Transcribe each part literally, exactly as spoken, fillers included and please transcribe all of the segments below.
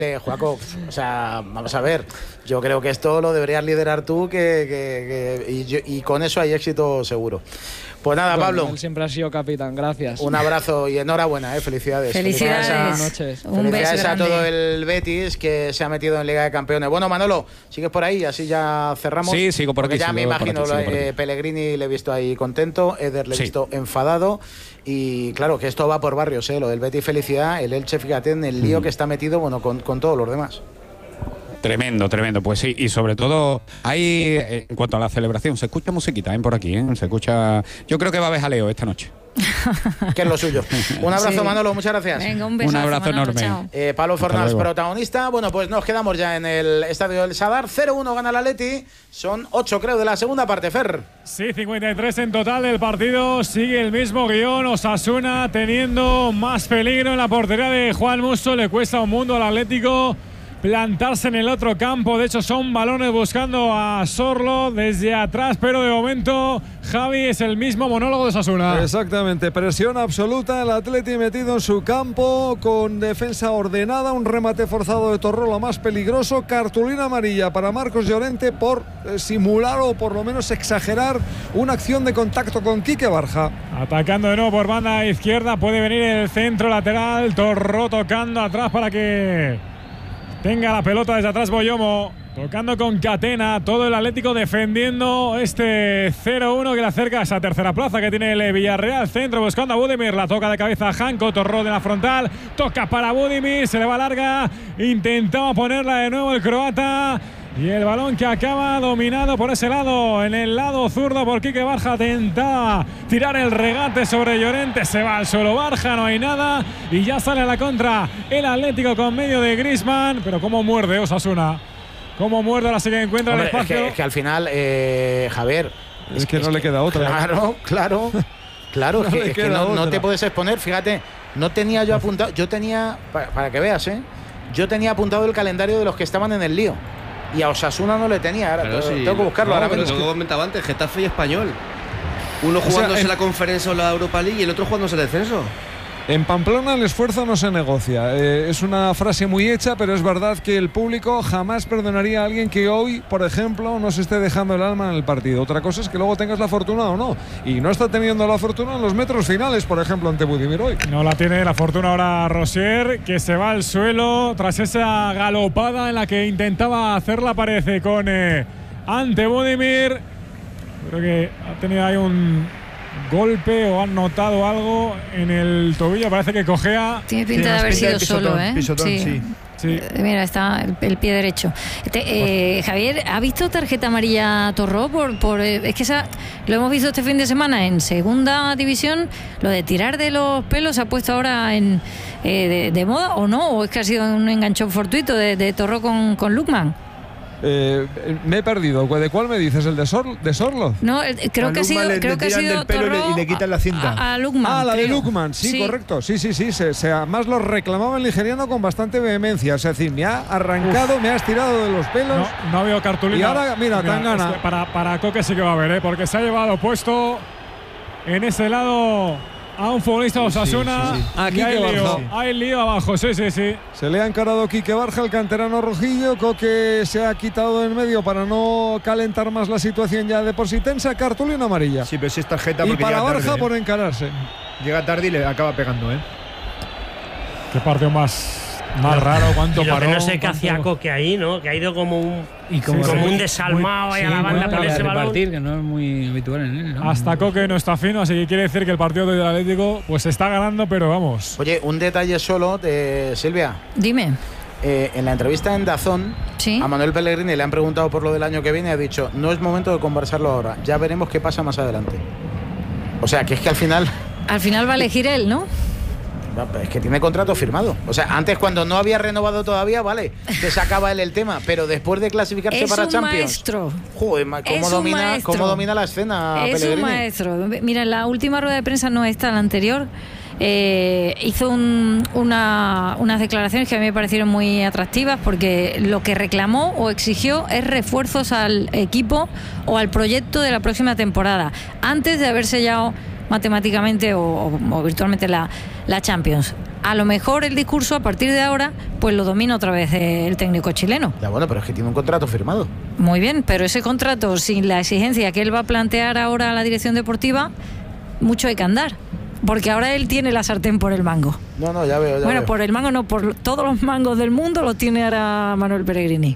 Eh, Joaco, o sea, vamos a ver, yo creo que esto lo deberías liderar tú que, que, que, y, yo, y con eso hay éxito seguro. Pues nada, bueno, Pablo. Él siempre ha sido capitán, gracias. Un abrazo y enhorabuena, eh, felicidades. Felicidades. Felicidades, Buenas noches. Un felicidades beso a grande. todo el Betis que se ha metido en Liga de Campeones. Bueno, Manolo, ¿sigues por ahí? Así ya cerramos. Sí, sigo por Porque aquí. ya sigo me por imagino, aquí, sigo por eh, aquí. Pellegrini le he visto ahí contento, Eder le he Sí. visto enfadado. Y claro, que esto va por barrios, ¿eh? Lo del Betis, felicidad. El Elche, fíjate en el lío Mm. que está metido, bueno, con, con todos los demás. Tremendo, tremendo. Pues sí, y sobre todo, hay, eh, en cuanto a la celebración, se escucha musiquita, ¿eh? Por aquí, ¿eh? Se escucha. Yo creo que va a haber jaleo esta noche. Que es lo suyo. Un abrazo, Sí. Manolo, muchas gracias. Venga, un besazo, Un abrazo Manolo, enorme. chao. Eh, Pablo Hasta Fornals, luego. protagonista. Bueno, pues nos quedamos ya en el estadio del Sadar. cero uno gana el Atleti. Son ocho, creo, de la segunda parte, Fer. Sí, cincuenta y tres en total del partido. Sigue el mismo guión. Osasuna teniendo más peligro en la portería de Juan Musso. Le cuesta un mundo al Atlético plantarse en el otro campo. De hecho, son balones buscando a Sorlo desde atrás. Pero de momento, Javi, es el mismo monólogo de Osasuna. Exactamente, presión absoluta, el Atleti metido en su campo con defensa ordenada, un remate forzado de Torrola más peligroso, cartulina amarilla para Marcos Llorente por eh, simular o por lo menos exagerar una acción de contacto con Quique Barja. Atacando de nuevo por banda izquierda, puede venir el centro lateral. Torró tocando atrás para que tenga la pelota desde atrás Boyomo. Tocando con Catena, todo el Atlético defendiendo este cero uno que le acerca a esa tercera plaza que tiene el Villarreal. Centro buscando a Budimir, la toca de cabeza a Janko, Torró de la frontal, toca para Budimir, se le va larga, intentaba ponerla de nuevo el croata. Y el balón que acaba dominado por ese lado, en el lado zurdo por Quique Barja, tentaba tirar el regate sobre Llorente, se va al suelo Barja, no hay nada y ya sale a la contra el Atlético con medio de Griezmann, pero cómo muerde Osasuna, cómo muerde ahora sí que encuentra Hombre, el espacio. es, que, es que al final, eh, Javier, Es que no le queda otra. Claro, claro, claro, No es que, le es que queda no, no otra. te puedes exponer. Fíjate, no tenía yo apuntado, yo tenía, para, para que veas, ¿eh? Yo tenía apuntado el calendario de los que estaban en el lío. Y a Osasuna no le tenía, ahora Claro, tengo, sí. tengo que buscarlo No, ahora pero mismo. lo que comentaba antes, Getafe y Español. Uno O sea, jugándose en- la conferencia o la Europa League y el otro jugándose el descenso. En Pamplona el esfuerzo no se negocia. Eh, es una frase muy hecha, pero es verdad que el público jamás perdonaría a alguien que hoy, por ejemplo, no se esté dejando el alma en el partido. Otra cosa es que luego tengas la fortuna o no. Y no está teniendo la fortuna en los metros finales, por ejemplo, ante Budimir hoy. No la tiene la fortuna ahora Rosier, que se va al suelo tras esa galopada en la que intentaba hacer la pared con eh, ante Budimir. Creo que ha tenido ahí un golpe o han notado algo en el tobillo, parece que cojea. Tiene pinta de haber sido solo, ¿eh? Pisotón, sí. Sí. Eh, Mira, está el, el pie derecho. Te- eh, Javier, ¿ha visto tarjeta amarilla Torró? Por, por, eh, es que esa, lo hemos visto este fin de semana en segunda división. Lo de tirar de los pelos se ha puesto ahora en eh, de, de moda o no, o es que ha sido un enganchón fortuito de, de Torró con, con Lukman. Eh, me he perdido. ¿De cuál me dices? ¿El de, Sor de Sorlo? No, eh, creo A que ha Lukman sido, le- creo le que ha tiran sido del pelo y le- Torró y le quitan la cinta. A, a Lukman. Ah, la de creo. Lukman, sí, correcto. Sí, sí, sí. Se, se- además lo reclamaba el nigeriano con bastante vehemencia. Es decir, me ha arrancado, me has tirado de los pelos. No, no ha habido cartulina. Y ahora, mira, Tangana. es que para, para Coque sí que va a haber, ¿eh? Porque se ha llevado puesto en ese lado a un futbolista de Osasuna. sí, sí. Ah, y Quique hay lío, Barja. hay lío abajo, sí, sí, sí. Se le ha encarado Quique Barja, el canterano rojillo. Coque se ha quitado de en medio para no calentar más la situación ya de por sí tensa. Cartulina amarilla. Sí, pero si es tarjeta Y porque para llega Barja tarde, por ¿eh? encararse. Llega tarde y le acaba pegando, ¿eh? Qué partido más, más raro, cuánto Y lo que paró. no sé qué cuánto- hacía Coque ahí, ¿no? Que ha ido como un, Y como, como sí, un muy- desalmado ahí a la sí, banda bueno, por para ese balón. repartir, que no es muy habitual en él, ¿no? Hasta Coque no está fino, así que quiere decir que el partido del Atlético pues está ganando, pero vamos. Oye, un detalle solo de Silvia. Dime. Eh, en la entrevista en Dazón, Sí. a Manuel Pellegrini le han preguntado por lo del año que viene y ha dicho, no es momento de conversarlo ahora, ya veremos qué pasa más adelante. O sea, que es que al final, Al final va a elegir él, ¿no? es que tiene contrato firmado. O sea, antes cuando no había renovado todavía, vale, te sacaba él el tema, pero después de clasificarse Es para un Champions. maestro. Joder, ma- ¿cómo, Es un domina, maestro. ¿cómo domina la escena Es un Pellegrini? maestro. Mira, en la última rueda de prensa, no esta, la anterior, eh, hizo un- una, unas declaraciones que a mí me parecieron muy atractivas porque lo que reclamó o exigió es refuerzos al equipo o al proyecto de la próxima temporada, antes de haber sellado matemáticamente o, o- o virtualmente la, la Champions. a lo mejor el discurso a partir de ahora pues lo domina otra vez el técnico chileno. Ya bueno, pero es que tiene un contrato firmado. Muy bien, pero ese contrato sin la exigencia que él va a plantear ahora a la dirección deportiva, mucho hay que andar. Porque ahora él tiene la sartén por el mango. No, no, ya veo. Ya bueno, veo. por el mango no, por todos los mangos del mundo los tiene ahora Manuel Pellegrini.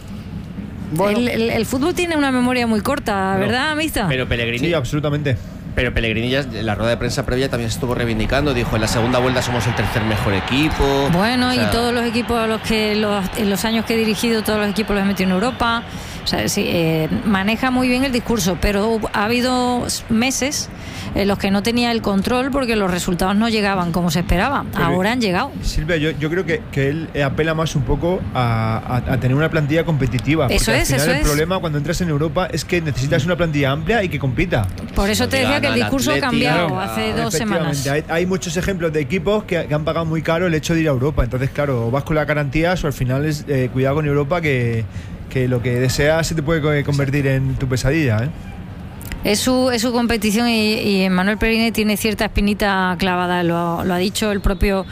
Bueno. El, el, el fútbol tiene una memoria muy corta, ¿verdad, Amista? Pero Pellegrini. Sí, absolutamente. Pero Pellegrini ya en la rueda de prensa previa también se estuvo reivindicando. Dijo, en la segunda vuelta somos el tercer mejor equipo. Bueno, o sea, y todos los equipos a los que los, en los años que he dirigido, todos los equipos los he metido en Europa. O sea, sí, eh, maneja muy bien el discurso, pero ha habido meses en los que no tenía el control porque los resultados no llegaban como se esperaba. Pero, ahora han llegado. Silvia, yo, yo creo que, que él apela más un poco a, a, a tener una plantilla competitiva. Eso porque es, al final eso el es. problema cuando entras en Europa es que necesitas una plantilla amplia y que compita. Por eso te decía que el discurso ha cambiado hace dos semanas. Hay, hay muchos ejemplos de equipos que, que han pagado muy caro el hecho de ir a Europa. Entonces, claro, o vas con las garantías o al final es eh, cuidado con Europa que, que lo que deseas se te puede convertir en tu pesadilla, ¿eh? Es su, es su competición y, y Manuel Pellegrini tiene cierta espinita clavada, lo, lo ha dicho el propio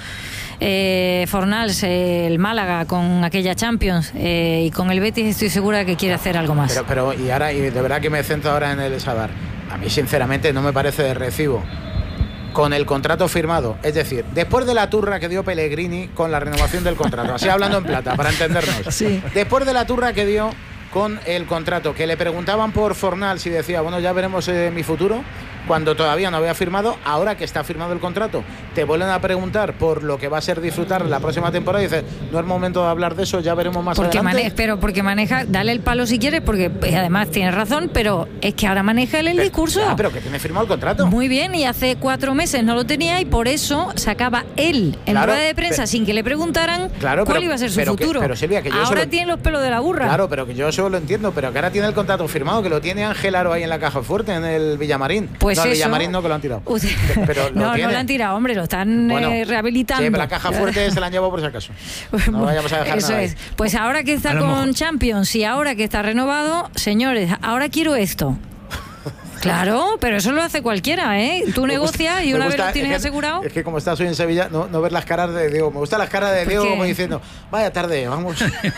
eh, Fornals, eh, el Málaga con aquella Champions, eh, y con el Betis estoy segura que quiere hacer algo más. Pero, pero y ahora, y de verdad que me centro ahora en el Sadar, a mí sinceramente no me parece de recibo con el contrato firmado, es decir, después de la turra que dio Pellegrini con la renovación del contrato, así hablando en plata, para entendernos, sí. Después de la turra que dio con el contrato, que le preguntaban por Fornals y decía, bueno, ya veremos eh, mi futuro, cuando todavía no había firmado, ahora que está firmado el contrato, te vuelven a preguntar por lo que va a ser disfrutar la próxima temporada y dices, no es momento de hablar de eso, ya veremos más porque adelante. Maneja, pero porque maneja, dale el palo si quieres, porque pues, además tienes razón, pero es que ahora maneja él el pero, discurso. Ya, pero que tiene firmado el contrato. Muy bien, y hace cuatro meses no lo tenía y por eso sacaba él en Claro, rueda de prensa pero, sin que le preguntaran claro, cuál pero, iba a ser su pero futuro. Que, pero Silvia, que yo ahora solo, tiene los pelos de la burra. Claro, pero que yo eso lo entiendo, pero que ahora tiene el contrato firmado, que lo tiene Ángel Aro ahí en la caja fuerte, en el Villamarín. Pues no, el eso, Villamarín no, que lo han tirado. Usted, pero lo no, tiene. no lo han tirado, hombre, lo están bueno, eh, rehabilitando. Sí, pero la caja fuerte se la han llevado por si acaso. No vayamos a dejar Eso nada es. ahí. Pues ahora que está con mejor. Champions y ahora que está renovado, señores, ahora quiero esto. Claro, pero eso lo hace cualquiera, ¿eh? Tú negocias y una gusta, vez lo tienes es que, asegurado. Es que como estás hoy en Sevilla, no, no ver las caras de Diego. Me gustan las caras de Diego como diciendo, vaya tarde, vamos.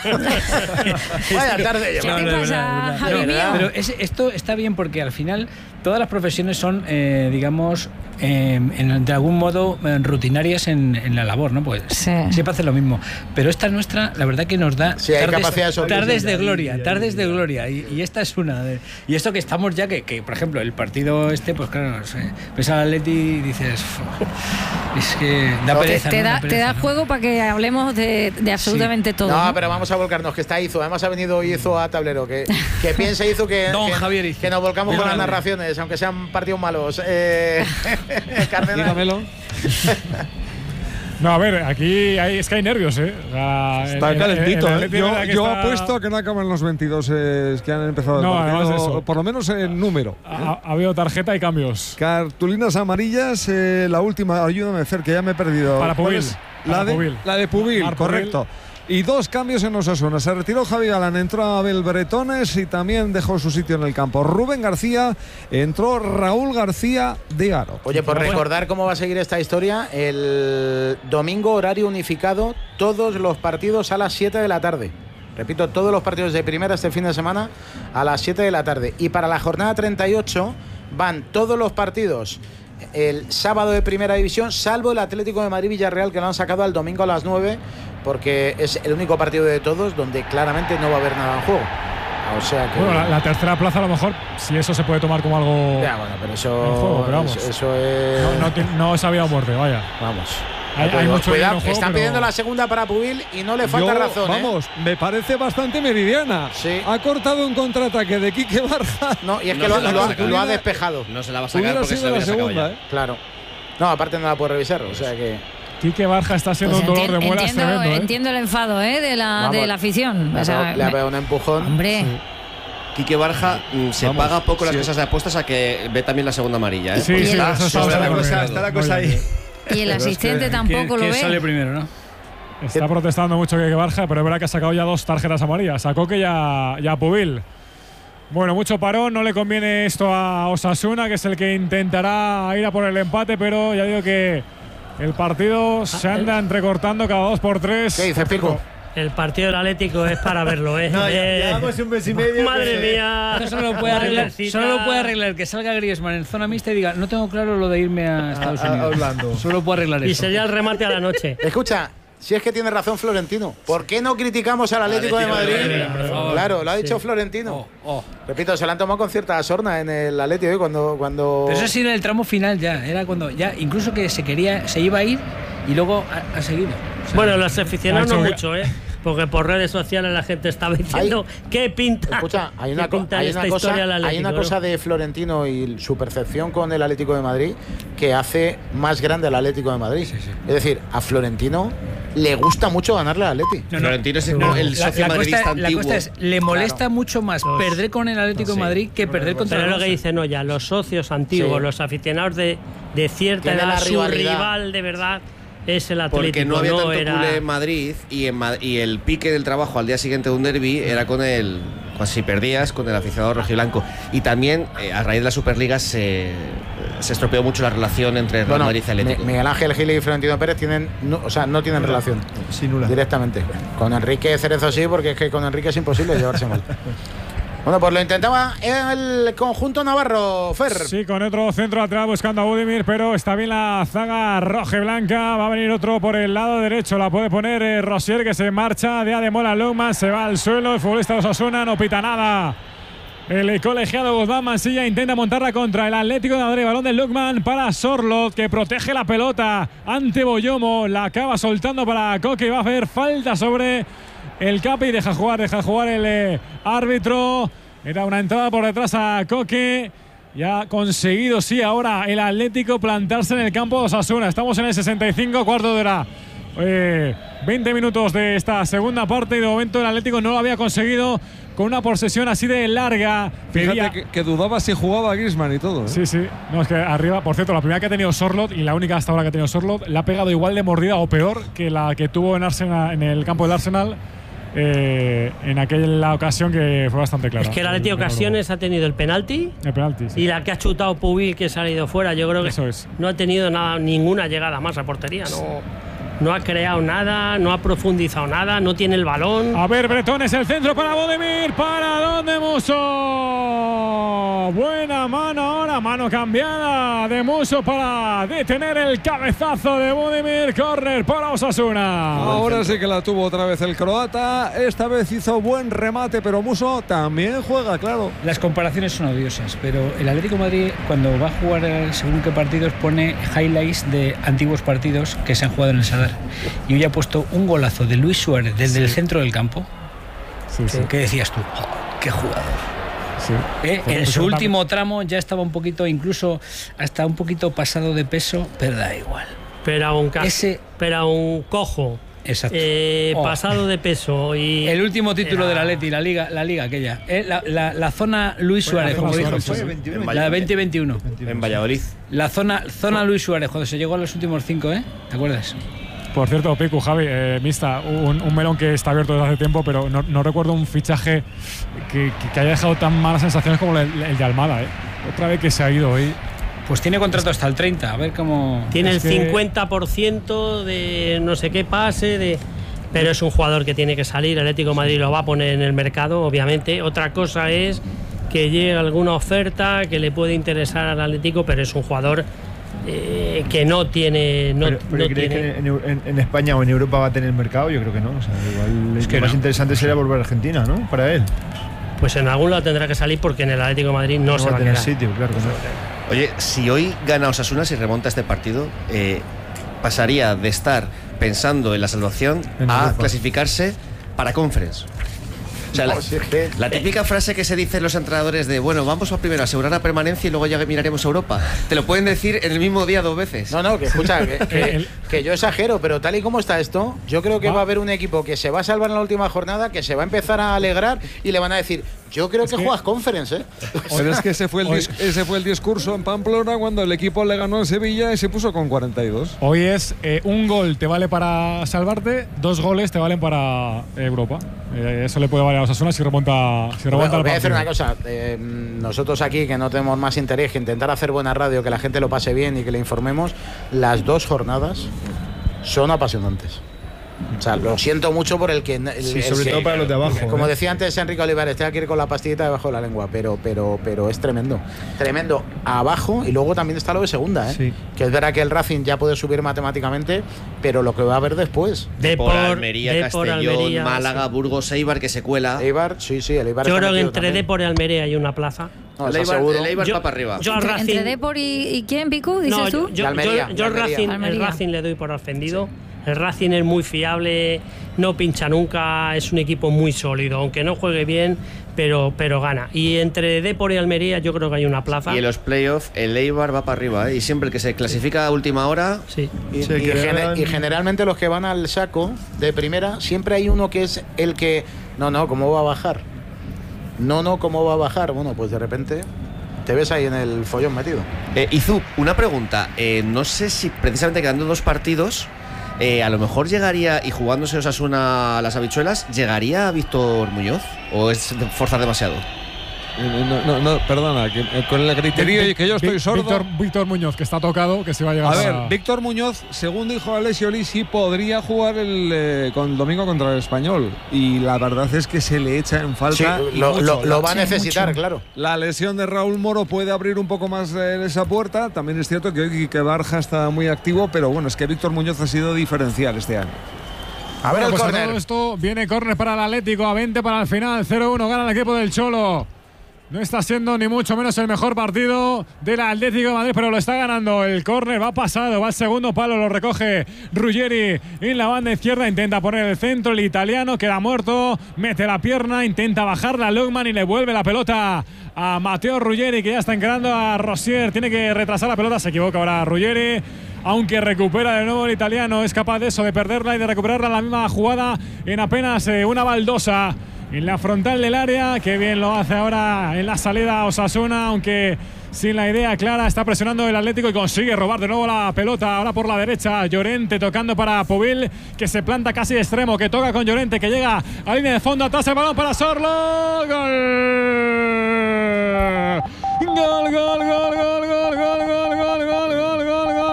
Vaya tarde. ¿Qué te pasa, Javi mío? Pero es, esto está bien porque al final todas las profesiones son, eh, digamos, eh, en, de algún modo eh, rutinarias en, en la labor, ¿no? Pues sí. siempre hace lo mismo. Pero esta nuestra, la verdad que nos da sí, hay tardes, de tardes de gloria, tardes de gloria. Y, y esta es una. De, y esto que estamos ya, que, que por ejemplo, el partido este, pues claro, no sé, ves al Atleti y dices, es que da pereza. Te, te, ¿no? da, da pereza, te da ¿no? juego para que hablemos de, de absolutamente sí. todo. No, ¿no? pero vamos a volcarnos, que está Izo. Además ha venido Izo a tablero. Que, que piensa Izo que, Don que, Javier Izo. que nos volcamos con las Dígame. narraciones, aunque sean partidos malos. Eh, Cardenal. Dígamelo. No, a ver, aquí hay, es que hay nervios, ¿eh? O sea, Está el- el- calentito, el ¿eh? Atleti, Yo, verdad que yo está- apuesto a que no acaban los veintidós eh, que han empezado el No, partido, además de eso. por lo menos en número. Ha, ha habido tarjeta y cambios. Cartulinas amarillas, eh, la última, ayúdame, Fer, que ya me he perdido. Para ¿Cuál Pubil. es? Para La de Pubil. La de Pubil, Mar correcto. Y dos cambios en Osasuna. Se retiró Javi Galán, entró Abel Bretones y también dejó su sitio en el campo. Rubén García, entró Raúl García de Aro. Oye, por recordar cómo va a seguir esta historia, el domingo horario unificado, todos los partidos a las siete de la tarde. Repito, todos los partidos de primera este fin de semana a las siete de la tarde. Y para la jornada treinta y ocho van todos los partidos el sábado de primera división, salvo el Atlético de Madrid-Villarreal, que lo han sacado al domingo a las nueve, porque es el único partido de todos donde claramente no va a haber nada en juego. O sea que… Bueno, la, la tercera plaza a lo mejor, si eso se puede tomar como algo… Ya, bueno, pero eso… en juego, pero vamos. Eso, eso es… No, no, ti- no es había muerte, vaya. Vamos. Hay, hay mucho dinero Cuidado, en juego, están pero- pidiendo la segunda para Pubil y no le falta Yo, razón. ¿eh? Vamos, me parece bastante meridiana. Sí. Ha cortado un contraataque de Quique Barja. No, y es No que lo, se la lo va a ha, sacar. lo ha despejado. No se la va a sacar Hubiera porque se sido la la hubiera sacado segunda, ya. ¿eh? Claro. No, aparte no la puede revisar, o sea que… Quique Barja está siendo Pues un dolor enti- de muelas entiendo, tremendo, ¿eh? entiendo el enfado ¿eh? de, la, Vamos, de la afición. Le O ha sea, pegado- le ha me- pegado un empujón. hombre, Quique Barja mm, se Vamos, paga poco las sí. casas de apuestas a que ve también la segunda amarilla, ¿eh? Sí, Porque sí, está eso sobre está la muy cosa, bien. está la Muy cosa bien. ahí. y el asistente ¿Quién- tampoco lo quién ve. sale primero, no? Está protestando mucho Quique Barja, pero es verdad que ha sacado ya dos tarjetas amarillas. Sacó que ya, ya Pubil. Bueno, mucho parón, no le conviene esto a Osasuna, que es el que intentará ir a por el empate, pero ya digo que El partido se anda entrecortando cada dos por tres. ¿Qué dices, Pico? El partido del Atlético es para verlo, ¿eh? No, ya, Eh, llevamos un mes y medio. Madre que- mía. Esto solo lo puede arreglar, Madrecita. solo lo puede arreglar que salga Griezmann en zona mixta y diga, no tengo claro lo de irme a Estados a- a Unidos. Orlando. Solo puede arreglar Y eso. sería el remate a la noche. Escucha, si es que tiene razón Florentino, ¿por qué no criticamos al Atlético de Madrid? por favor. Claro, lo ha dicho Sí. Florentino. Oh, oh. Repito, se la han tomado con cierta sorna en el Atlético hoy cuando, cuando... Pero eso sí era el tramo final ya, era cuando ya incluso que se quería, se iba a ir y luego ha, ha seguido. O sea, Bueno, los aficionados Ha no hecho- mucho, ¿eh? Porque por redes sociales la gente estaba diciendo qué pinta. Escucha, hay qué una, co- pinta hay esta una cosa, historia del hay Atlético, una ¿no? cosa de Florentino y su percepción con el Atlético de Madrid que hace más grande al Atlético de Madrid. Es decir, a Florentino le gusta mucho ganarle al Atleti. no, no. Florentino es el, No, el la, socio la madridista cosa, la antiguo. cosa es, le molesta mucho más Los- perder con el Atlético de Sí. Madrid que perder contra Pero el es lo que Barça. dicen, no, ya, los socios antiguos, Sí. los aficionados de, de cierta Tiene la edad, su rivalidad. rival de verdad es el Atlético. Porque no había tanto era... culé en Madrid y, en Ma- y el pique del trabajo al día siguiente de un derbi era con el. Pues si perdías, con el aficionado rojiblanco. Y también, eh, a raíz de la Superliga, se, se estropeó mucho la relación entre Real Bueno, Madrid y Atlético. Mi- Miguel Ángel Gil y Florentino Pérez tienen, no, o sea, no tienen relación Sí, nula. directamente. Con Enrique Cerezo sí, porque es que con Enrique es imposible llevarse mal. Bueno, pues lo intentaba el conjunto navarro, Fer. Sí, con otro centro lateral buscando a Budimir, pero está bien la zaga roja y blanca. Va a venir otro por el lado derecho. La puede poner eh, Rosier, que se marcha de Ademola Lugman. Se va al suelo. El futbolista de Osasuna no pita nada. El colegiado Guzmán Mansilla intenta montarla contra el Atlético de Madrid. Balón de Lugman para Sorloth, que protege la pelota ante Boyomo. La acaba soltando para Coque y va a hacer falta sobre el Capi. Deja jugar, deja jugar el eh, árbitro. Era una entrada por detrás a Coque. Ya ha conseguido, sí, ahora el Atlético plantarse en el campo de Osasuna. Estamos en el sesenta y cinco, cuarto de hora. Eh, veinte minutos de esta segunda parte y de momento el Atlético no lo había conseguido con una posesión así de larga. Fíjate Pedía- que, que dudaba si jugaba Griezmann y todo. ¿eh? Sí, sí. No, es que arriba, por cierto, la primera que ha tenido Sorloth y la única hasta ahora que ha tenido Sorloth, la ha pegado igual de mordida o peor que la que tuvo en, Arsenal, en el campo del Arsenal eh, en aquella ocasión que fue bastante clara. Es que el Atlético ocasiones ha tenido el penalti El penalti, sí. y la que ha chutado Pubil, que se ha ido fuera. Yo creo que Eso es. no ha tenido nada, ninguna llegada más a portería. No, no ha creado nada, no ha profundizado nada, no tiene el balón. A ver, Bretones, el centro para Bodemir. ¿Para dónde, Muso? Buena mano ahora, mano cambiada de Muso para detener el cabezazo de Bodemir. Correr para Osasuna. Ahora sí que la tuvo otra vez el croata. Esta vez hizo buen remate, pero Muso también juega, claro. Las comparaciones son odiosas, pero el Atlético de Madrid, cuando va a jugar eh, según qué partidos, pone highlights de antiguos partidos que se han jugado en el Sadar. Y hoy ha puesto un golazo de Luis Suárez desde el centro del campo. Sí, sí. ¿Qué decías tú? Oh, ¡qué jugador! sí. Eh, Pues en su también- último tramo ya estaba un poquito, incluso hasta un poquito pasado de peso, pero da igual. Pero a un, ca- Ese- pero a un cojo, Exacto. eh, Oh. pasado de peso y El último título Era- del Atleti, la liga, la liga aquella. Eh, la, la- la zona Luis Suárez, zona como dijo. Suárez, sí, sí. veintiuno, La de veinte veintiuno. En Valladolid. La zona, zona Luis Suárez, cuando se llegó a los últimos cinco, ¿eh? ¿Te acuerdas? Por cierto, Piku, Javi, eh, mista, un, un melón que está abierto desde hace tiempo, pero no, no recuerdo un fichaje que, que- que haya dejado tan malas sensaciones como el, el de Almada. ¿eh? Otra vez que se ha ido hoy. Pues tiene contrato hasta el treinta, a ver cómo. tiene es el que- cincuenta por ciento de no sé qué pase, de pero es un jugador que tiene que salir. El Atlético de Madrid lo va a poner en el mercado, obviamente. Otra cosa es que llegue alguna oferta que le puede interesar al Atlético, pero es un jugador eh, que no tiene. No, pero, pero no ¿crees tiene que en, en- en España o en Europa va a tener mercado? Yo creo que no. O sea, igual Es lo que más no. interesante sería volver a Argentina, ¿no? Para él. Pues en algún lado tendrá que salir porque en el Atlético de Madrid no, se va a tener quedar. sitio, claro que no. Oye, si hoy gana Osasuna, si remonta este partido, eh, pasaría de estar pensando en la salvación En a Europa. clasificarse para Conference. O sea, la, No, si es que- la típica frase que se dicen los entrenadores de, bueno, vamos a primero asegurar la permanencia y luego ya miraremos a Europa. Te lo pueden decir en el mismo día dos veces. No, no, que escucha, que, que- El- que yo exagero, pero tal y como está esto, yo creo que va a haber un equipo que se va a salvar en la última jornada, que se va a empezar a alegrar y le van a decir, yo creo que, que juegas Conference, ¿eh? Pero es que ese fue, el dis- ese fue el discurso en Pamplona cuando el equipo le ganó al Sevilla y se puso con cuarenta y dos. Hoy es eh, un gol te vale para salvarte, dos goles te valen para Europa. Eh, eso le puede valer a Osasuna si remonta, si remonta Bueno, el voy a decir partido. una cosa, eh, nosotros aquí que no tenemos más interés que intentar hacer buena radio, que la gente lo pase bien y que le informemos, las dos jornadas son apasionantes. O sea, lo siento mucho por el que… El, Sí, el sobre que- todo para los de abajo. Como ¿eh? decía antes Enrique Olivares, tengo que ir con la pastillita debajo de la lengua, pero, pero, pero es tremendo. Tremendo abajo, y luego también está lo de segunda, ¿eh? Sí. Que es verdad que el Racing ya puede subir matemáticamente, pero lo que va a haber después. Depor, Depor, Almería, Depor, Castellón, Almería, Málaga, sí. Burgos, Eibar, que se cuela. Eibar, sí, sí, el Eibar Yo está creo que metido entre también. Depor y Almería hay una plaza. No, el está Eibar, seguro. el Eibar Yo- va para arriba. yo al Entre, Racing, entre Depor y, y quién, Picu, dices no, tú. yo, yo, De Almería, yo- yo el de Almería. Racing, el Almería. Racing le doy por ascendido. El Racing es muy fiable, no pincha nunca, es un equipo muy sólido, aunque no juegue bien, pero, pero gana. Y entre Depor y Almería yo creo que hay una plaza. Y en los playoffs el Eibar va para arriba, ¿eh? Y siempre el que se clasifica a última hora. Sí. Y, Sí, y que gene- hagan- y generalmente los que van al saco de primera, siempre hay uno que es el que, no, no, ¿cómo va a bajar? No, no, ¿cómo va a bajar? Bueno, pues de repente te ves ahí en el follón metido. Eh, Izu, una pregunta. Eh, no sé si precisamente quedando dos partidos, eh, a lo mejor llegaría, y jugándose Osasuna a las habichuelas, ¿llegaría Víctor Muñoz? ¿O es de- forzar demasiado? No, no, no, perdona, que, eh, con el criterio y que yo estoy Vic- sordo. Víctor, Víctor Muñoz, que está tocado, que se va a llegar A ver, a- Víctor Muñoz, según dijo Alessio Lisi, podría jugar el, eh, con domingo contra el Español. Y la verdad es que se le echa en falta. Sí, y lo, mucho. lo- lo va a Sí, necesitar, mucho. claro. La lesión de Raúl Moro puede abrir un poco más eh, esa puerta. También es cierto que hoy Quique Barja está muy activo, pero bueno, es que Víctor Muñoz ha sido diferencial este año. A ver Bueno, el pues a córner. todo esto viene córner para el Atlético, a veinte para el final, cero uno gana el equipo del Cholo. No está siendo ni mucho menos el mejor partido del Atlético de Madrid, pero lo está ganando. El córner va pasado, va al segundo palo, lo recoge Ruggeri en la banda izquierda, intenta poner el centro, el italiano queda muerto, mete la pierna, intenta bajarla a Lugman y le vuelve la pelota a Matteo Ruggeri, que ya está encarando a Rosier, tiene que retrasar la pelota, se equivoca ahora Ruggeri, aunque recupera de nuevo el italiano, es capaz de eso, de perderla y de recuperarla en la misma jugada en apenas eh, una baldosa. En la frontal del área, que bien lo hace ahora en la salida Osasuna, aunque sin la idea clara, está presionando el Atlético y consigue robar de nuevo la pelota, ahora por la derecha, Llorente tocando para Pubil, que se planta casi de extremo, que toca con Llorente, que llega a línea de fondo, atrás el balón para Sorlo, gol, gol, gol, gol, gol, gol, gol, gol, gol, gol, gol, gol,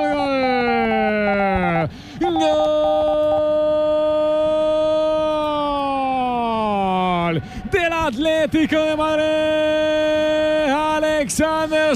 gol, gol, del Atlético de Madrid, Alexander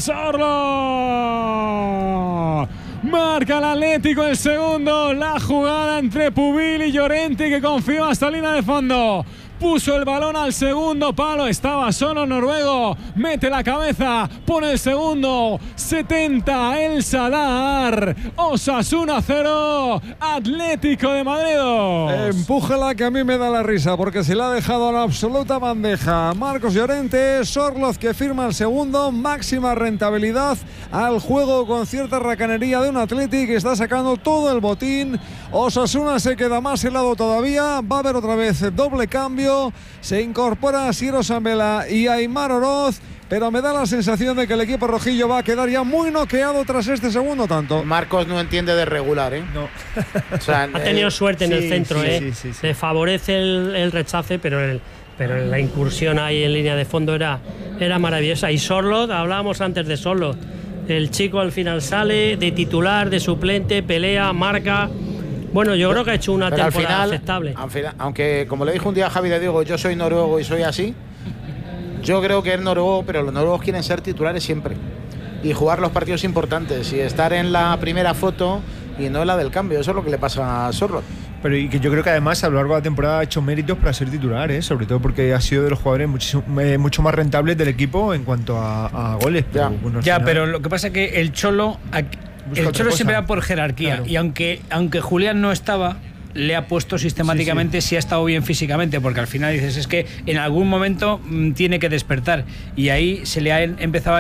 Sorlo. Marca el Atlético el segundo, la jugada entre Pubil y Llorente, que confió hasta línea de fondo. Puso el balón al segundo palo, estaba solo noruego, mete la cabeza, pone el segundo, setenta el Sadar, Osasuna cero, Atlético de Madrid dos. Empújala, que a mí me da la risa, porque se le ha dejado a la absoluta bandeja Marcos Llorente. Sorloz, que firma el segundo, máxima rentabilidad al juego con cierta racanería de un Athletic que está sacando todo el botín. Osasuna se queda más helado todavía, va a haber otra vez doble cambio. Se incorpora Siero Sambela y Aimar Oroz, pero me da la sensación de que el equipo rojillo va a quedar ya muy noqueado tras este segundo tanto. Marcos no entiende de regular, ¿eh? No. O sea, Ha tenido eh, suerte en sí, el centro, sí, ¿eh? sí, sí, sí. Le favorece el, el rechace, pero, el, pero la incursión ahí en línea de fondo era, era maravillosa. Y Sorloth, hablábamos antes de Sorloth. El chico al final sale de titular, de suplente, pelea, marca. Bueno, yo creo que ha hecho una pero al temporada final, aceptable. al final, aunque como le dijo un día a Javi de Diego, yo soy noruego y soy así, yo creo que es noruego, pero los noruegos quieren ser titulares siempre y jugar los partidos importantes y estar en la primera foto y no en la del cambio. Eso es lo que le pasa a Sorloth. Pero y que yo creo que además a lo largo de la temporada ha hecho méritos para ser titular, ¿eh? Sobre todo porque ha sido de los jugadores muchísimo, eh, mucho más rentables del equipo en cuanto a, a goles. Pero, Ya. bueno, al Ya, final- pero lo que pasa es que el Cholo, Busca el otra Cholo cosa. siempre va por jerarquía. Claro. Y aunque, aunque Julián no estaba, le ha puesto sistemáticamente si ha estado bien físicamente, porque al final dices, es que en algún momento mm, tiene que despertar. Y ahí se le ha em- empezado a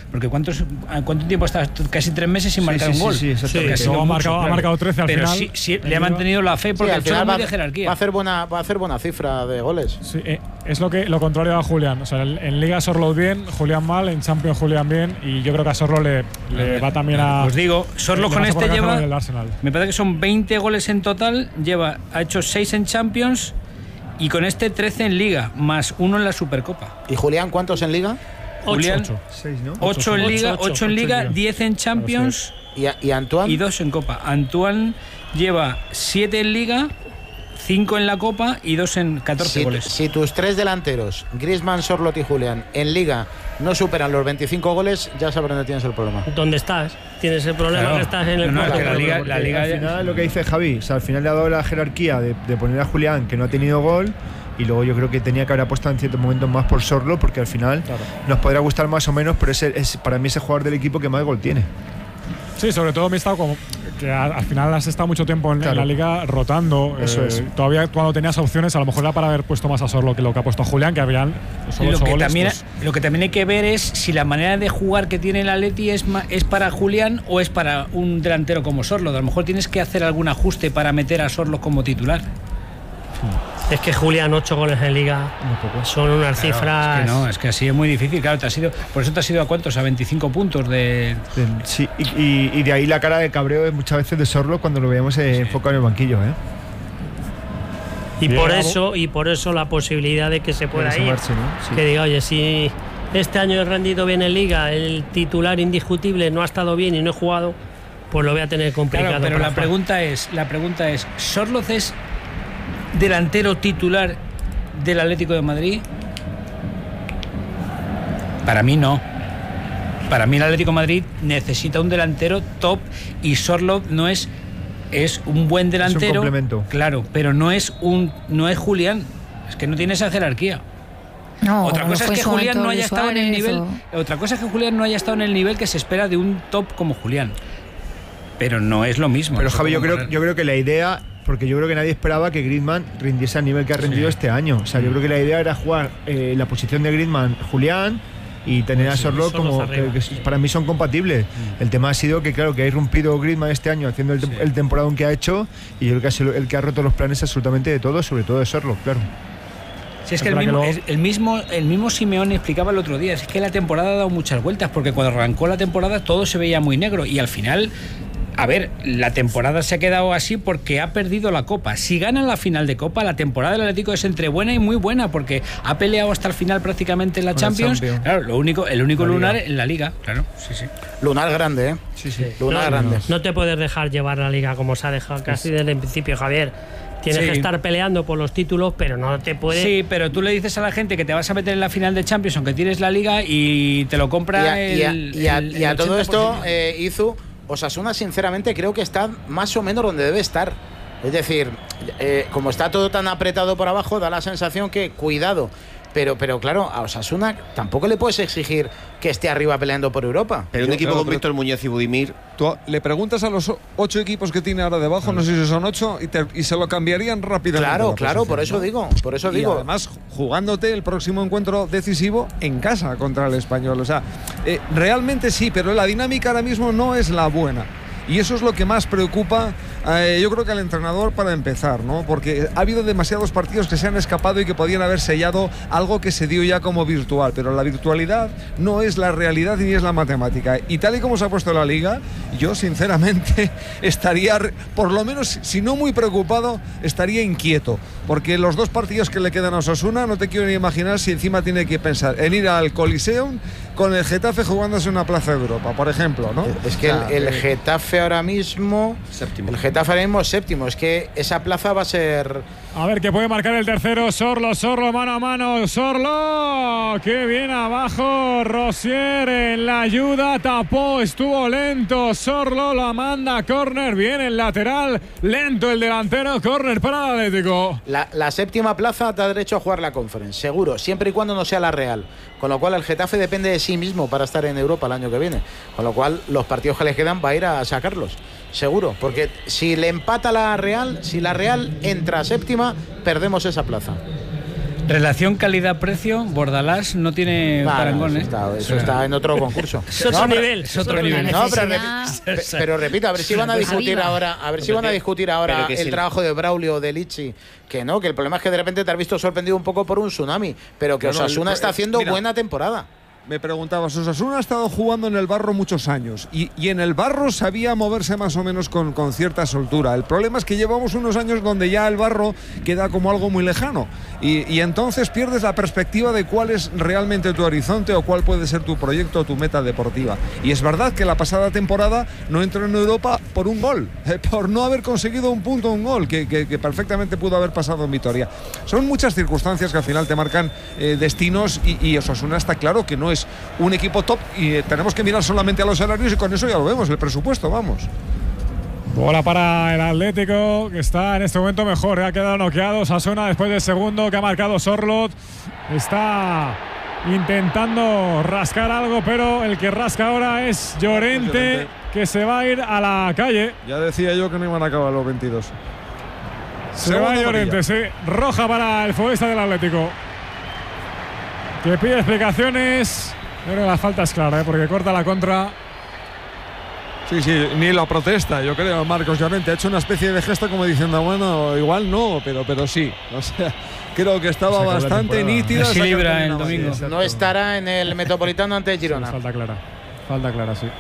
Porque ¿cuántos, ¿cuánto tiempo estás? Casi tres meses sin marcar sí, un gol. Sí, sí, sí, sí, ha, marcado, claro. ha marcado trece al Pero final. sí, sí, le ha mantenido la fe porque sí, al final va, va, de jerarquía. va a hacer buena, va a hacer buena cifra de goles. Sí, eh, es lo que lo contrario a Julián. O sea, en, en Liga Sorloth bien, Julián mal, en Champions Julián bien, y yo creo que a Sorloth le, le va también a. Os digo, Sorloth con este lleva. Me parece que son veinte goles en total, lleva, ha hecho seis en Champions y con este trece en Liga, más uno en la Supercopa. ¿Y Julián cuántos en Liga? Julián, seis, ¿no? ocho en Liga, ocho en Liga, diez en Champions ¿Y, y Antoine? y dos en Copa. Antoine lleva siete en Liga, cinco en la Copa y dos en catorce si, goles. Si tus tres delanteros, Griezmann, Sorloth y Julián, en Liga no superan los veinticinco goles, ya sabrás dónde tienes el problema. ¿Dónde estás? Tienes el problema Claro. que estás en el No, no, cuarto. es que la Liga, Porque la Liga al final lo que dice Javi, o sea, al final le ha dado la jerarquía de, de poner a Julián, que no ha tenido gol, y luego yo creo que tenía que haber apostado en ciertos momentos más por Sorloth, porque al final Claro. nos podrá gustar más o menos, pero es, el- es para mí ese jugador del equipo que más gol tiene. Sí, sobre todo me he estado como que a- al final has estado mucho tiempo en, Claro. en la liga rotando. Eso eh, es. Todavía cuando tenías opciones, a lo mejor era para haber puesto más a Sorloth que lo que ha puesto a Julián, que habían solo Lo ocho que, goles. también, pues, lo que también hay que ver es si la manera de jugar que tiene el Atleti es, ma- es para Julián o es para un delantero como Sorloth. A lo mejor tienes que hacer algún ajuste para meter a Sorloth como titular. Es que Julián, ocho goles en Liga, son unas Claro, cifras. Es que no, es que así es muy difícil. Claro, te has ido, por eso te has ido a cuántos, a veinticinco puntos de. De- Sí, y, y- y de ahí la cara de cabreo es muchas veces de Sorloth cuando lo veíamos eh, enfocado en el banquillo, ¿eh? Y Bien, por bravo. eso, y por eso la posibilidad de que se pueda Que se ir. marche, ¿no? Sí. Que diga, oye, si este año he rendido bien en Liga, el titular indiscutible no ha estado bien y no he jugado, pues lo voy a tener complicado. Claro, pero para la jugar. pregunta es, la pregunta es, ¿Sorloth es delantero titular del Atlético de Madrid? Para mí no. Para mí el Atlético de Madrid necesita un delantero top y Sorloth no es es un buen delantero. complemento. Claro, pero no es un no es Julián, es que no tiene esa jerarquía. No, Otra como cosa fue es en que su Julián momento no haya Luis estado en el Suárez nivel. o- Otra cosa es que Julián no haya estado en el nivel que se espera de un top como Julián. Pero no es lo mismo. Pero no sé Javi, yo cómo creo, poner. yo creo que la idea, porque yo creo que nadie esperaba que Griezmann rindiese al nivel que ha rendido Sí. este año. O sea, yo creo que la idea era jugar eh, la posición de Griezmann, Julián, y tener a Sí, Sorloth Sorloth como arriba. que, que para mí son compatibles. El tema ha sido que, claro, que ha irrumpido Griezmann este año haciendo el, tem- el temporadón que ha hecho, y yo creo que ha sido el que ha roto los planes absolutamente de todos, sobre todo de Sorloth, claro. Si es que el Tendrá que mismo, luego- es- el, mismo, el mismo Simeone explicaba el otro día, es que la temporada ha dado muchas vueltas, porque cuando arrancó la temporada todo se veía muy negro y al final, a ver, la temporada se ha quedado así porque ha perdido la Copa. Si ganan la final de Copa, la temporada del Atlético es entre buena y muy buena, porque ha peleado hasta el final prácticamente en la Con la Champions. Champions. Claro, lo único, el único La lunar Liga. en la Liga, claro, sí, sí. Lunar grande, ¿eh? Sí, sí. Lunar No, grande. no te puedes dejar llevar la Liga como se ha dejado casi desde el principio, Javier. Tienes Sí. que estar peleando por los títulos, pero no te puedes. Sí, pero tú le dices a la gente que te vas a meter en la final de Champions aunque tienes la Liga y te lo compra Y a, y a- el, y a- el- y a el todo ochenta por ciento. esto, eh, Izu, Osasuna sinceramente creo que está más o menos donde debe estar. Es decir, eh, como está todo tan apretado por abajo, da la sensación que cuidado. Pero, pero claro, a Osasuna tampoco le puedes exigir que esté arriba peleando por Europa. Pero un Yo, equipo claro, con pero- Víctor Muñoz y Budimir. Tú le preguntas a los o- ocho equipos que tiene ahora debajo, no sé si son ocho, y, te- y se lo cambiarían rápidamente. Claro, la claro, posición, por eso ¿no? digo, por eso Y digo. además jugándote el próximo encuentro decisivo en casa contra el Español. O sea, eh, realmente sí, pero la dinámica ahora mismo no es la buena. Y eso es lo que más preocupa, eh, yo creo que al entrenador para empezar, ¿no? Porque ha habido demasiados partidos que se han escapado y que podían haber sellado algo que se dio ya como virtual. Pero la virtualidad no es la realidad ni es la matemática. Y tal y como se ha puesto la liga, yo sinceramente estaría, por lo menos, si no muy preocupado, estaría inquieto. Porque los dos partidos que le quedan a Osasuna, no te quiero ni imaginar si encima tiene que pensar en ir al Coliseum con el Getafe jugándose una plaza de Europa, por ejemplo, ¿no? Es que O sea, el, el eh, Getafe ahora mismo. Séptimo. El Getafe ahora mismo es séptimo. Es que esa plaza va a ser. A ver, que puede marcar el tercero. Sorlo, Sorlo, mano a mano. Sorlo. Qué bien abajo. Rosier en la ayuda. Tapó. Estuvo lento. Sorlo la manda a córner. Bien el lateral. Lento el delantero. Córner para el Atlético. La, la séptima plaza te da derecho a jugar la Conference, seguro, siempre y cuando no sea la Real. Con lo cual el Getafe depende de sí mismo para estar en Europa el año que viene. Con lo cual los partidos que les quedan va a ir a sacarlos, seguro. Porque si le empata la Real, si la Real entra a séptima, perdemos esa plaza. Relación calidad-precio, Bordalás no tiene Vale, parangón, eso ¿eh? está, eso está en otro concurso. Es otro No, pero- nivel. Es otro nivel. No, pero, Necesidad- repi- pe- pero repito, a ver si van a discutir Arriba. ahora, a ver si van a discutir ahora Pero que el si- trabajo de Braulio o de Lichi, que no, que el problema es que de repente te has visto sorprendido un poco por un tsunami, pero que No, no, Osasuna el- está haciendo mira. buena temporada. Me preguntabas, Osasuna ha estado jugando en el barro muchos años y, y en el barro sabía moverse más o menos con, con cierta soltura. El problema es que llevamos unos años donde ya el barro queda como algo muy lejano y, y entonces pierdes la perspectiva de cuál es realmente tu horizonte o cuál puede ser tu proyecto o tu meta deportiva. Y es verdad que la pasada temporada no entró en Europa por un gol, eh, por no haber conseguido un punto, un gol, que, que- que perfectamente pudo haber pasado en Vitoria. Son muchas circunstancias que al final te marcan eh, destinos y, y Osasuna está claro que no es un equipo top y eh, tenemos que mirar solamente a los salarios y con eso ya lo vemos, el presupuesto, vamos. Bola para el Atlético, que está en este momento mejor. ¿eh? Ha quedado noqueado Osasuna después del segundo que ha marcado Sorlot. Está intentando rascar algo, pero el que rasca ahora es Llorente, Llorente. que se va a ir a la calle. Ya decía yo que no iban a acabar los veintidós. Se Segunda va Llorente, amarilla. sí. Roja para el futbolista del Atlético, que pide explicaciones. Yo creo que la falta es clara, ¿eh? Porque corta la contra. Sí, sí, ni la protesta, yo creo, Marcos Llorente ha hecho una especie de gesto como diciendo, bueno, igual no, pero, pero sí. O sea, creo que estaba Se acabó la bastante temporada. nítida. Así esa libra cartulina el amarilla. domingo. Exacto. No estará en el Metropolitano ante Girona. Falta clara. Falta clara, sí.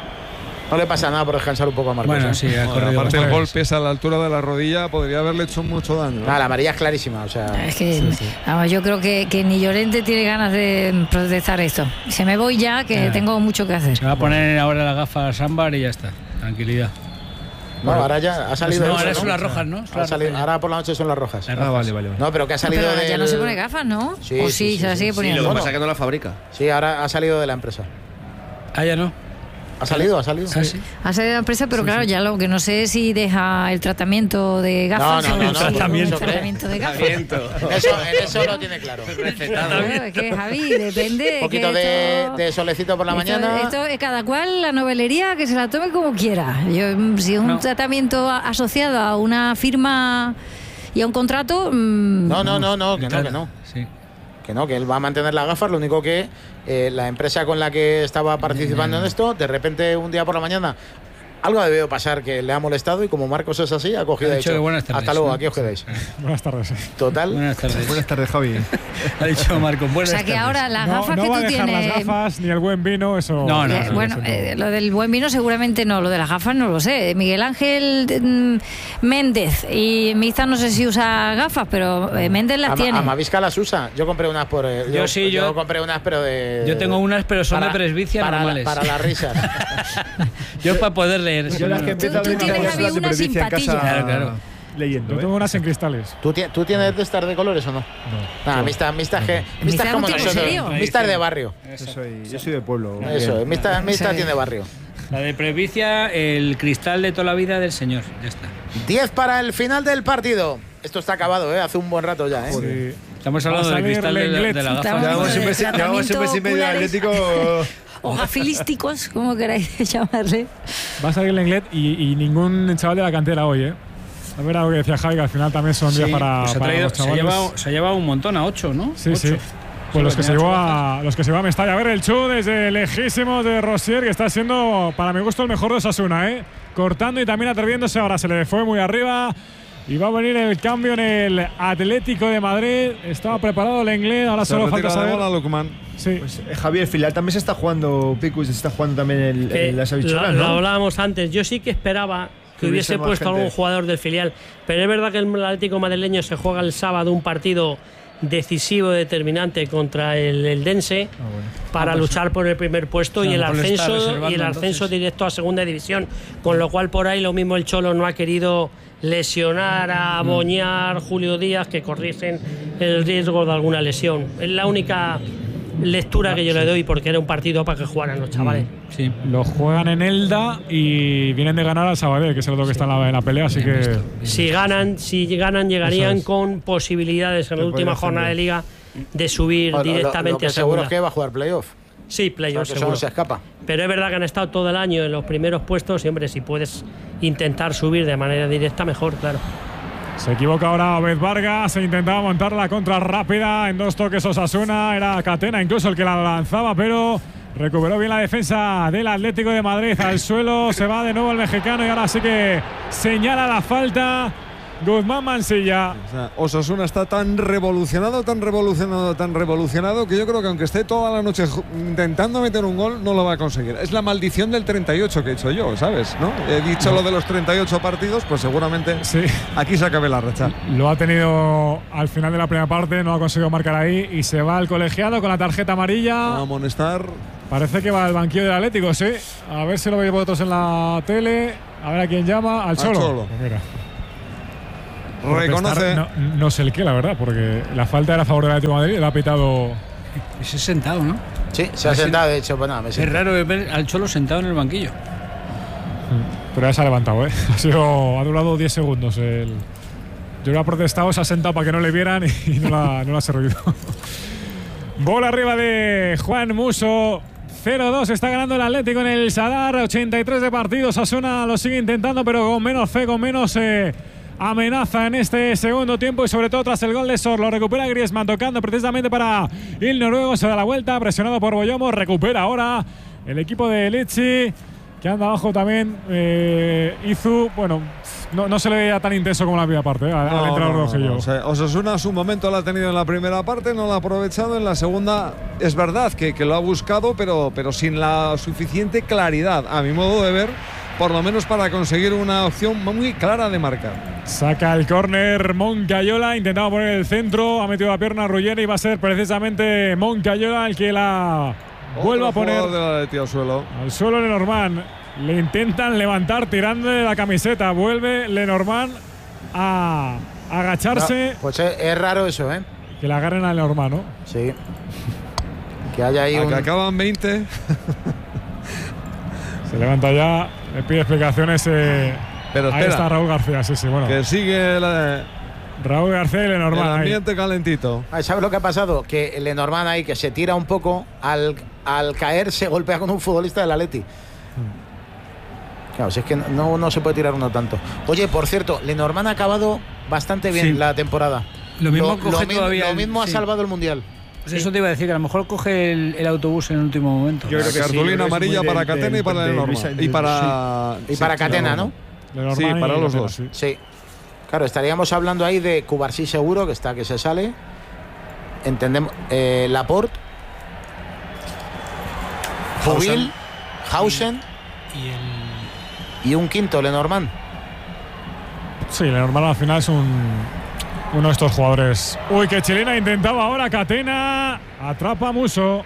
No le pasa nada por descansar un poco a Marcos. Bueno, ¿eh? sí, ha Bueno, corrido aparte el bastante. golpe es a la altura de la rodilla, podría haberle hecho mucho daño. ¿no? Nada, la amarilla es clarísima. O sea, Es que vamos, yo creo que, que ni Llorente tiene ganas de protestar esto. Se me voy ya, que Ya. tengo mucho que hacer. Se va a poner ahora la gafa a Sambar y ya está. Tranquilidad. no, ahora ya ha salido. no, eso, ahora ¿no? son las rojas, ¿no? Son Ha las salido- rojas. ahora por la noche son las rojas. Las Ah, vale, vale. vale. No, pero que ha No, salido pero del... ya no se pone gafas, ¿no? Sí, o sí, sí, sí, se la sí, sigue sí, Sí, poniendo. lo que Bueno. pasa es que no la fabrica. Sí, ahora ha salido de la empresa. Ah, ya no. Ha salido, ha salido. Ah, sí. Ha salido de la empresa, pero claro, ya lo que no sé es si deja el tratamiento de gafas No, no, o no, no, si- tratamiento. el tratamiento de gafas. Eso, en eso lo tiene claro. Claro, es que Javi, depende. Un poquito que de, esto- de solecito por la esto- mañana. Esto es cada cual la novelería que se la tome como quiera. Yo, mm, si es un No. tratamiento a- asociado a una firma y a un contrato, mm, No, no, no, no, que no, que no. Sí. Que no, que él va a mantener las gafas, lo único que eh, la empresa con la que estaba participando en esto, de repente un día por la mañana, algo ha debido pasar que le ha molestado y como Marcos es así, ha cogido Ha y ha dicho dicho, que buenas tardes, hasta luego, ¿no? aquí os quedáis. Buenas tardes. Total, Buenas tardes. Buenas tardes, Javi. Ha dicho Marco, o buenas sea que tardes. ahora las No, gafas no que va a tú dejar tienes. las gafas ni el buen vino, eso. No, no, Eh, no, bueno, eso no. eh, lo del buen vino seguramente no, lo de las gafas no lo sé. Miguel Ángel mm, Méndez y Miza no sé si usa gafas, pero eh, Méndez las Ama- tiene. Amavisca las usa. Yo compré unas por. eh, Yo sí, yo- compré unas, pero de. Yo tengo unas, pero son de presbicia para, normales. Para las risas. Yo para poder leer. sí, Yo las no, que no. empiezo a Tú ver tienes, las Javi, de una presbicia en casa simpatilla. Claro, claro. leyendo. Yo ¿eh? tengo unas en cristales. ¿Tú, ti- ¿Tú tienes de estas de colores o no? No. Nada, mistas mistas que. ¿Mistas Mistas como contigo, en nosotros. serio? Mistas de barrio. Yo soy, yo soy de pueblo. Eso, bien. mistas mistas Sí. tiene barrio. La de presbicia, el cristal de toda la vida del señor. Ya está. diez para el final del partido. Esto está acabado, ¿eh? Hace un buen rato ya, ¿eh? Sí. Estamos Va a hablando del salir cristal de la, Lenglet. de la gafa. Estamos Llevamos un de mes, llevamos un mes y medio de oculares. Atlético. O gafilísticos, como queráis llamarle. Va a salir Lenglet y, y ningún chaval de la cantera hoy, ¿eh? A ver algo que decía Javi, que al final también son días Sí, para, pues ha para traído- los se, ha chavales. llevado, se ha llevado un montón, a ocho, ¿no? Sí, Ocho. sí. Pues los que, se tenía llevó ocho a, los que se llevó a Mestalla. A ver el chu desde lejísimos de Rosier, que está siendo, para mi gusto, el mejor de Osasuna, ¿eh? Cortando y también atreviéndose. Ahora se le fue muy arriba. Y va a venir el cambio en el Atlético de Madrid. Estaba preparado el inglés. Ahora Se solo retira falta la saber. bola Lukman. Sí. Pues, eh, Javier, el filial también se está jugando, Picus, se está jugando también el, Que el- las lo, habichuelas, lo ¿no? hablábamos antes. Yo sí que esperaba que Que hubiese hubiese más puesto gente. algún jugador del filial, pero es verdad que el Atlético madrileño se juega el sábado un partido decisivo, determinante contra el, el Dense Ah, bueno. para Ah, pues luchar por el primer puesto o sea, y el a lo mejor le está ascenso reservando, y el ascenso entonces. directo a segunda división, con lo cual por ahí lo mismo el Cholo no ha querido lesionar a Mm. Boñar, Julio Díaz, que corrigen el riesgo de alguna lesión. Es la única lectura que yo le doy, porque era un partido para que jugaran los chavales. Sí. Lo juegan en Elda y vienen de ganar al Sabadell, que es el otro que está en la, en la pelea. Así que. Si ganan, si ganan, llegarían Eso es. con posibilidades en la De última poder jornada de ascender. liga de subir Lo- lo- directamente lo que a seguro segunda. es que va a jugar playoff. Sí, O sea, playoff que eso seguro. no se escapa. Pero es verdad que han estado todo el año en los primeros puestos. Siempre, si puedes intentar subir de manera directa, mejor, claro. Se equivoca ahora Obed Vargas, se intentaba montar la contra rápida en dos toques Osasuna, era Catena incluso el que la lanzaba, pero recuperó bien la defensa del Atlético de Madrid. Al suelo se va de nuevo el mexicano y ahora sí que señala la falta Guzmán Mansilla. O sea, Osasuna está tan revolucionado, tan revolucionado, tan revolucionado que yo creo que aunque esté toda la noche intentando meter un gol, no lo va a conseguir. Es la maldición del treinta y ocho que he hecho yo, ¿sabes? ¿No? He dicho lo de los treinta y ocho partidos, pues seguramente sí. Aquí se acabe la racha. Lo ha tenido al final de la primera parte, no ha conseguido marcar ahí y se va al colegiado con la tarjeta amarilla. Va a amonestar. Parece que va al banquillo del Atlético, sí. A ver si lo veis vosotros en la tele. A ver a quién llama. Al Cholo. Al Cholo. Pues mira. Reconoce. No, no sé el qué, la verdad, porque la falta era a favor del Atlético de Madrid. Le ha pitado. Ese sentado, ¿no? Sí, se ha sentado, de hecho. Pues nada, me es raro ver al Cholo sentado en el banquillo. Pero ya se ha levantado, ¿eh? Ha, sido, ha durado diez segundos. El, yo lo ha protestado, se ha sentado para que no le vieran y, y no, la, no la ha servido. Bola arriba de Juan Musso. cero dos está ganando el Atlético en el Sadar. ochenta y tres de partido. Osasuna lo sigue intentando, pero con menos fe, con menos eh, amenaza en este segundo tiempo y sobre todo tras el gol de Sor. Lo recupera Griezmann tocando precisamente para el noruego. Se da la vuelta, presionado por Boyomo. Recupera ahora el equipo de Lecce, que anda abajo también. Eh, Izu, bueno, no, no se le veía tan intenso como la primera parte, ¿eh? Al, no, al entrenador no, rojillo. No, no. O sea, Osasuna su momento lo ha tenido en la primera parte, no lo ha aprovechado. En la segunda es verdad que, que lo ha buscado, pero, pero sin la suficiente claridad, a mi modo de ver, por lo menos para conseguir una opción muy clara de marcar. Saca el córner Moncayola, intentaba poner el centro, ha metido la pierna a Ruggeri y va a ser precisamente Moncayola el que la vuelva a poner de al suelo. Al suelo Lenormand. Le intentan levantar tirándole la camiseta. Vuelve Lenormand a agacharse. No, pues es, es raro eso, ¿eh? Que le agarren a Lenormand, ¿no? Sí. Que haya ahí a un... que acaban veinte. Se levanta ya, le pide explicaciones. Eh, Pero ahí está Raúl García, sí, sí, bueno. Que sigue la, Raúl García y Lenormand. El ambiente ahí calentito. ¿Sabes lo que ha pasado? Que Lenormand ahí, que se tira un poco, al, al caer se golpea con un futbolista del Atleti. Hmm. Claro, si es que no, no se puede tirar uno tanto. Oye, por cierto, Lenormand ha acabado bastante bien sí. la temporada. Lo mismo, lo, coge lo, todavía lo mismo sí. ha salvado el Mundial. Pues eso te iba a decir, que a lo mejor coge el, el autobús en el último momento. Yo creo que cartulina sí, amarilla para de, Catena de, y para de, Lenormand. Y para, sí. y para sí, Catena, ¿no? Sí, para los dos. Sí. sí. Claro, estaríamos hablando ahí de Cubarsí seguro, que está que se sale. Entendemos. Eh, Laporte. Pubil. Hausen. Y el... Y un quinto, Lenormand. Sí, Lenormand al final es un, uno de estos jugadores. Uy, que chilena intentaba ahora Catena. Atrapa a Musso.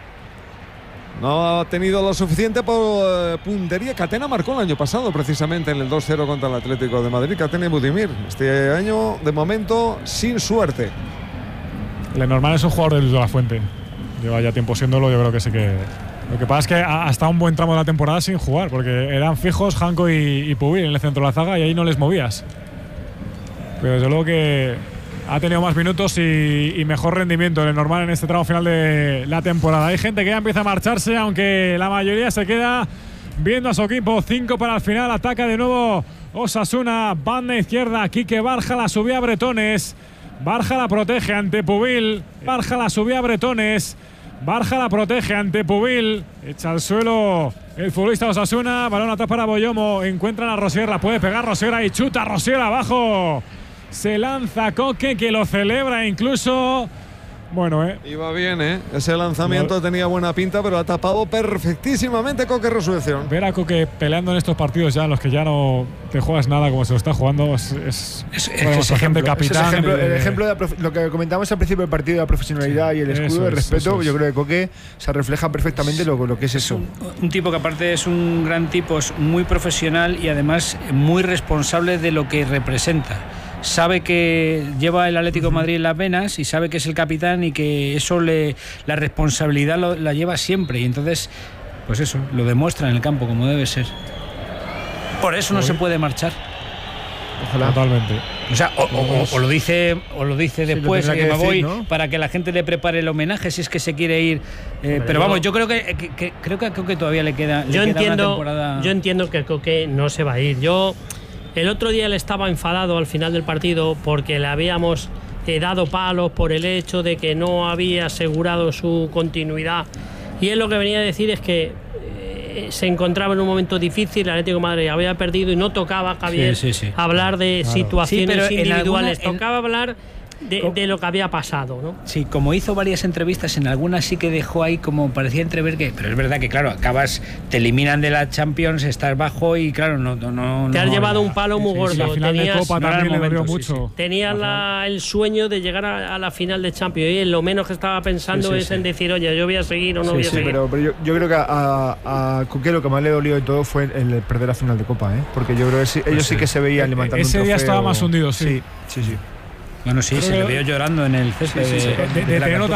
No ha tenido lo suficiente por eh, puntería. Catena marcó el año pasado precisamente en el dos cero contra el Atlético de Madrid. Catena y Budimir. Este año, de momento, sin suerte. Lenormand es un jugador de Luis de la Fuente. Lleva ya tiempo siéndolo, yo creo que sí que... Lo que pasa es que ha estado un buen tramo de la temporada sin jugar, porque eran fijos Janko y, y Pubil en el centro de la zaga y ahí no les movías. Pero desde luego que ha tenido más minutos y, y mejor rendimiento Lenormand en este tramo final de la temporada. Hay gente que ya empieza a marcharse, aunque la mayoría se queda viendo a su equipo. Cinco para el final, ataca de nuevo Osasuna, banda izquierda, Quique Barja la subía a Bretones. Barja la protege ante Pubil. Barja la subía a Bretones. Barja la protege ante Pubil. Echa al suelo el futbolista Osasuna. Balón atrás para Boyomo. Encuentran a Rosier. La puede pegar Rosier y chuta Rosier abajo. Se lanza Coque, que lo celebra incluso. Bueno, eh. Iba bien, ¿eh? Ese lanzamiento no. tenía buena pinta, pero ha tapado perfectísimamente Coque Resurrección. Ver a Coque peleando en estos partidos ya en los que ya no te juegas nada como se lo está jugando es, es, es, es ejemplo, capitán. Es ejemplo, el ejemplo de profe, lo que comentamos al principio del partido, de la profesionalidad sí, y el escudo, el respeto. Es, yo creo que Coque se refleja perfectamente lo, lo que es eso. Un, un tipo que aparte es un gran tipo, es muy profesional y además muy responsable de lo que representa. Sabe que lleva el Atlético de Madrid en las venas y sabe que es el capitán y que eso le la responsabilidad lo, la lleva siempre y entonces pues eso lo demuestra en el campo como debe ser. Por eso no se puede marchar. Ojalá. Totalmente. O sea, o, o, o lo dice o lo dice sí, después lo que, que me decir, voy, ¿no? Para que la gente le prepare el homenaje si es que se quiere ir. Eh, Hombre, pero vamos, yo creo que, que, que creo que a Coque todavía le queda. Yo le entiendo. queda una temporada... Yo entiendo que Coque no se va a ir. Yo El otro día él estaba enfadado al final del partido porque le habíamos eh, dado palos por el hecho de que no había asegurado su continuidad. Y él lo que venía a decir es que eh, se encontraba en un momento difícil, el Atlético de Madrid había perdido y no tocaba, Javier, sí, sí, sí. hablar de Claro. situaciones Sí, pero en individuales, alguna- en- tocaba hablar de, de lo que había pasado, ¿no? Sí, como hizo varias entrevistas, en algunas sí que dejó ahí como parecía entrever que, pero es verdad que claro, acabas, te eliminan de la Champions, estás bajo y claro, no no no Te has no, llevado no. un palo muy gordo. La final de Tenías, Copa no era el también le dolió momento, sí, mucho. tenías la- el sueño de llegar a, a la final de Champions y lo menos que estaba pensando Sí, sí, es sí. en decir, oye, yo voy a seguir o no Sí, voy a sí, seguir. pero, pero yo, yo creo que a, a, a Coque lo que más le dolió de todo fue el perder la final de Copa, ¿eh? Porque yo creo que sí- ellos sí que se veían levantando Ese un día trofeo. estaba más hundido, sí. Sí, sí, sí. Bueno, sí, Creo se le que- vio llorando en el césped Sí, sí, sí. de- De, de de la tenerlo Cartuja.